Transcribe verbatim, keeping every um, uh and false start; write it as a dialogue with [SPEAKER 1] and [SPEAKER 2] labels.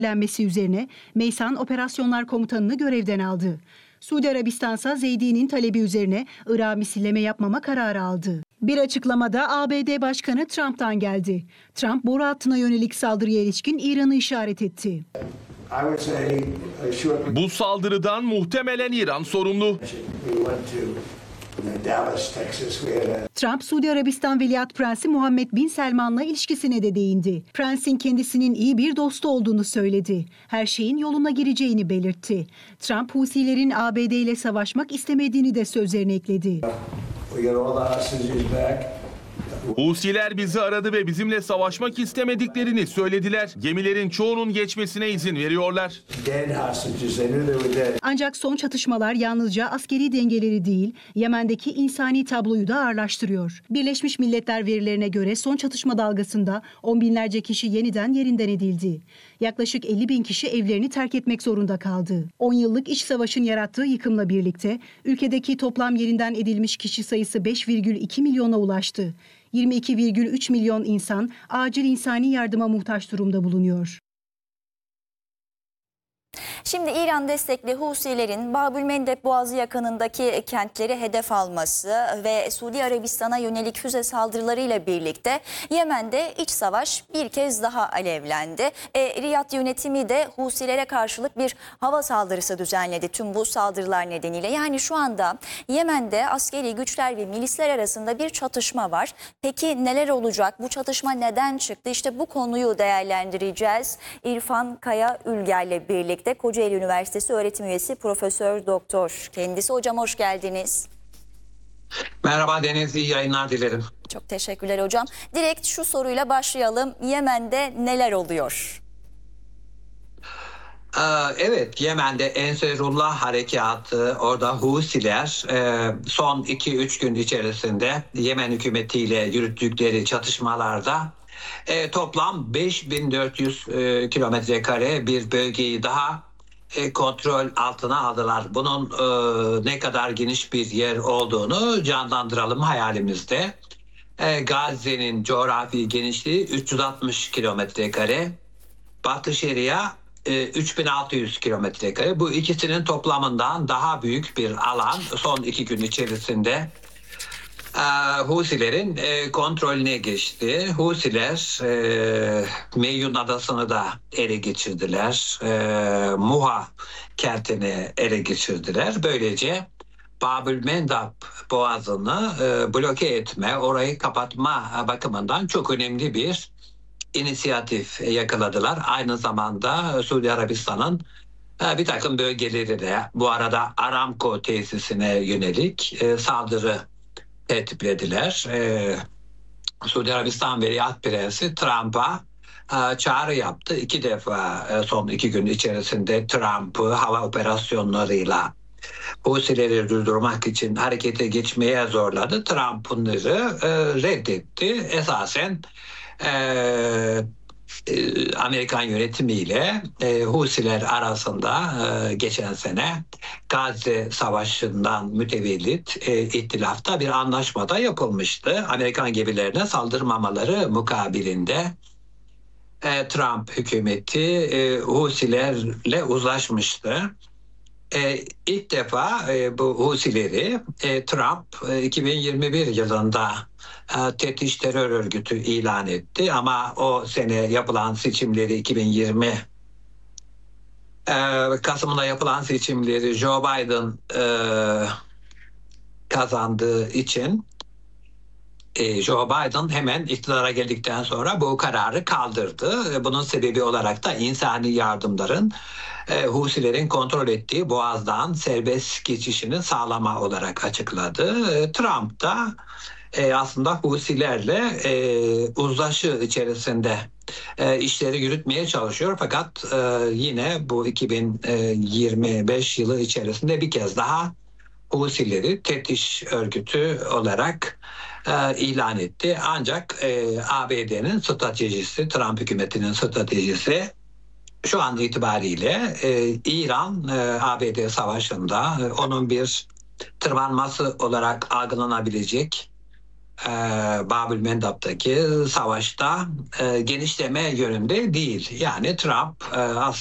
[SPEAKER 1] Lenmesi üzerine Meysan Operasyonlar Komutanını görevden aldı. Suudi Arabistan ise Zeydi'nin talebi üzerine Irak'a misilleme yapmama kararı aldı. Bir açıklamada A B D Başkanı Trump'tan geldi. Trump boru hattına yönelik saldırıya ilişkin İran'ı işaret etti.
[SPEAKER 2] Bu saldırıdan muhtemelen İran sorumlu.
[SPEAKER 1] Trump, Suudi Arabistan Veliaht Prensi Muhammed Bin Selman'la ilişkisine de değindi. Prensin kendisinin iyi bir dostu olduğunu söyledi. Her şeyin yoluna gireceğini belirtti. Trump, Husilerin A B D ile savaşmak istemediğini de sözlerine ekledi.
[SPEAKER 2] Husiler bizi aradı ve bizimle savaşmak istemediklerini söylediler. Gemilerin çoğunun geçmesine izin veriyorlar.
[SPEAKER 1] Ancak son çatışmalar yalnızca askeri dengeleri değil, Yemen'deki insani tabloyu da ağırlaştırıyor. Birleşmiş Milletler verilerine göre son çatışma dalgasında on binlerce kişi yeniden yerinden edildi. Yaklaşık elli bin kişi evlerini terk etmek zorunda kaldı. on yıllık iç savaşın yarattığı yıkımla birlikte ülkedeki toplam yerinden edilmiş kişi sayısı beş virgül iki milyona ulaştı. yirmi iki virgül üç milyon insan acil insani yardıma muhtaç durumda bulunuyor.
[SPEAKER 3] Şimdi İran destekli Husilerin Babülmendeb Boğazı yakınındaki kentleri hedef alması ve Suudi Arabistan'a yönelik füze saldırılarıyla birlikte Yemen'de iç savaş bir kez daha alevlendi. E, Riyad yönetimi de Husilere karşılık bir hava saldırısı düzenledi tüm bu saldırılar nedeniyle. Yani şu anda Yemen'de askeri güçler ve milisler arasında bir çatışma var. Peki neler olacak? Bu çatışma neden çıktı? İşte bu konuyu değerlendireceğiz. İrfan Kaya Ülger'le birlikte. Kocaeli Üniversitesi öğretim üyesi Profesör Doktor. Kendisi. Hocam hoş geldiniz.
[SPEAKER 4] Merhaba Deniz, iyi yayınlar dilerim.
[SPEAKER 3] Çok teşekkürler hocam. Direkt şu soruyla başlayalım. Yemen'de neler oluyor?
[SPEAKER 4] Ee, evet, Yemen'de Ensarullah Harekatı, orada Husiler e, son iki üç gün içerisinde Yemen hükümetiyle yürüttükleri çatışmalarda E, toplam beş bin dört yüz e, kilometre kare bir bölgeyi daha e, kontrol altına aldılar. Bunun e, ne kadar geniş bir yer olduğunu canlandıralım hayalimizde. E, Gazze'nin coğrafi genişliği üç yüz altmış kilometre kare. Batı Şeria e, üç bin altı yüz kilometre kare. Bu ikisinin toplamından daha büyük bir alan son iki gün içerisinde Uh, Husilerin e, kontrolüne geçti. Husiler e, Meyyun Adası'nı da ele geçirdiler. E, Muha kentini ele geçirdiler. Böylece Babülmendeb Boğazı'nı e, bloke etme, orayı kapatma bakımından çok önemli bir inisiyatif yakaladılar. Aynı zamanda Suudi Arabistan'ın e, bir takım bölgeleri de bu arada Aramco tesisine yönelik e, saldırı tertiplediler. Ee, Suudi Arabistan Veliaht Prensi Trump'a e, çağrı yaptı. İki defa e, son iki gün içerisinde Trump'ı hava operasyonlarıyla Husileri durdurmak için harekete geçmeye zorladı. Trump bunları e, reddetti. Esasen e, Amerikan yönetimiyle e, Husiler arasında e, geçen sene Gazze Savaşı'ndan mütevellit e, ihtilafta bir anlaşmada yapılmıştı. Amerikan gemilerine saldırmamaları mukabilinde e, Trump hükümeti e, Husilerle uzlaşmıştı. E, ilk defa e, bu Husileri e, Trump e, iki bin yirmi bir yılında e, Tetiş Terör Örgütü ilan etti ama o sene yapılan seçimleri iki bin yirmi e, Kasım'da yapılan seçimleri Joe Biden e, kazandığı için e, Joe Biden hemen iktidara geldikten sonra bu kararı kaldırdı. Bunun sebebi olarak da insani yardımların e, Husilerin kontrol ettiği Boğaz'dan serbest geçişini sağlama olarak açıkladı. E, Trump da e, aslında Husilerle e, uzlaşı içerisinde e, işleri yürütmeye çalışıyor. Fakat e, yine bu iki bin yirmi beş yılı içerisinde bir kez daha Husileri Tetiş Örgütü olarak e, ilan etti. Ancak e, A B D'nin stratejisi, Trump hükümetinin stratejisi şu an itibariyle e, İran e, A B D savaşında e, onun bir tırmanması olarak algılanabilecek e, Babül Mendeb'deki savaşta e, genişleme yönünde değil. Yani Trump e, aslında